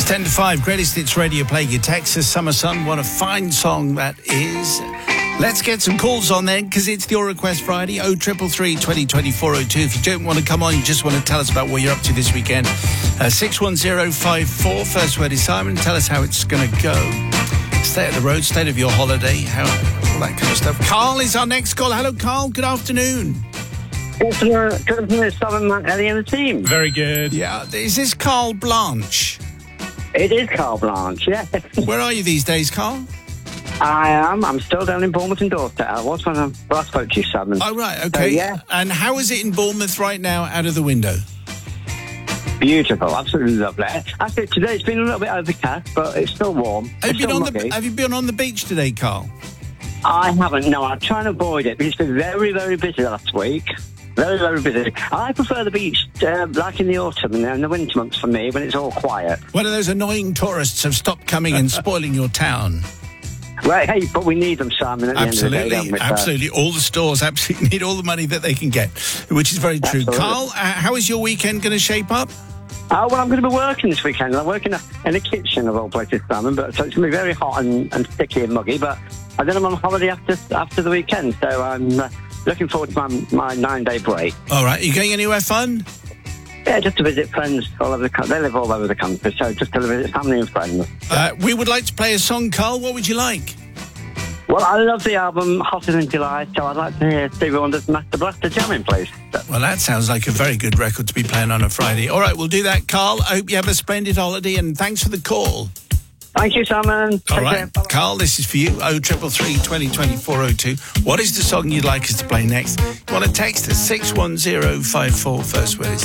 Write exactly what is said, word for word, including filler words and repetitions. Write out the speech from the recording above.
It's ten to five, greatest hits radio playing your Texas Summer Sun. What a fine song that is. Let's get some calls on then, because it's Your Request Friday. oh triple three, twenty, twenty-four oh two. If you don't want to come on, you just want to tell us about what you're up to this weekend. Uh, six one zero five four. First word is Simon. Tell us how it's going to go. State of the road, state of your holiday, how all that kind of stuff. Carl is our next call. Hello, Carl. Good afternoon. Good afternoon, Simon, Matt, Ellie and the team. Very good. Yeah, is this Carl Blanche? It is Carl Blanche, yeah. Where are you these days, Carl? I am. I'm still down in Bournemouth and Dorset. I was when I last spoke to you, Simon. Oh, right, okay. So, yeah. And how is it in Bournemouth right now, out of the window? Beautiful, absolutely lovely. Actually, today it's been a little bit overcast, but it's still warm. Have, It's you been still on the, muggy. have you been on the beach today, Carl? I haven't, no. I'm trying to avoid it because it's been very, very busy last week. Very, very busy. I prefer the beach uh, like in the autumn and in the winter months for me when it's all quiet. One of those annoying tourists have stopped coming and spoiling your town. Right, hey, but we need them, Simon, at the Absolutely, end of the day, don't we, sir? absolutely. All the stores absolutely need all the money that they can get, which is very true. Absolutely. Carl, uh, how is your weekend going to shape up? Oh, well, I'm going to be working this weekend. I'm working in the kitchen of all places, Simon, but so it's going to be very hot and, and sticky and muggy, but and then I'm on holiday after after the weekend, so I'm uh, looking forward to my, my nine-day break. All right, you going anywhere fun? Yeah, just to visit friends all over the country. They live all over the country, so just to visit family and friends. Uh, we would like to play a song, Carl. What would you like? Well, I love the album Hotter Than July, so I'd like to hear Stevie Wonder's Master Blaster jamming, please. Well, that sounds like a very good record to be playing on a Friday. All right, we'll do that, Carl. I hope you have a splendid holiday, and thanks for the call. Thank you, Simon. Take All right, care. Bye-bye. Carl, this is for you. oh triple three, twenty, twenty-four oh two. What is the song you'd like us to play next? You want to text us six one zero five four, first word is